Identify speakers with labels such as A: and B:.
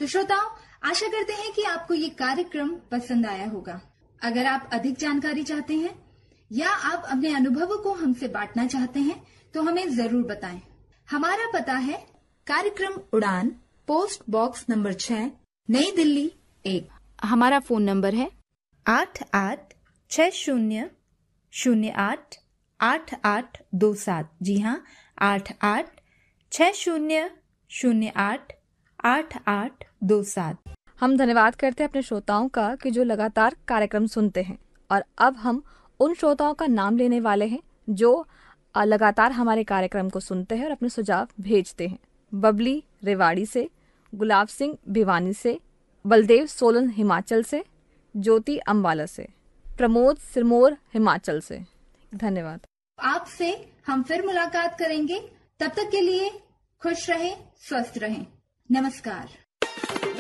A: तो श्रोताओं, आशा करते हैं कि आपको ये कार्यक्रम पसंद आया होगा। अगर आप अधिक जानकारी चाहते हैं या आप अपने अनुभवों को हमसे बांटना चाहते हैं तो हमें जरूर बताएं। हमारा पता है कार्यक्रम उड़ान, पोस्ट बॉक्स नंबर 6, नई दिल्ली 1।
B: हमारा फोन नंबर है
C: 8860088827। जी हाँ, 8860088827।
B: हम धन्यवाद करते हैं अपने श्रोताओं का कि जो लगातार कार्यक्रम सुनते हैं। और अब हम उन श्रोताओं का नाम लेने वाले हैं जो लगातार हमारे कार्यक्रम को सुनते हैं और अपने सुझाव भेजते हैं। बबली रेवाड़ी से, गुलाब सिंह भिवानी से, बलदेव सोलन हिमाचल से, ज्योति अम्बाला से, प्रमोद सिरमौर हिमाचल से। धन्यवाद।
A: आपसे हम फिर मुलाकात करेंगे। तब तक के लिए खुश रहें, स्वस्थ रहें। नमस्कार।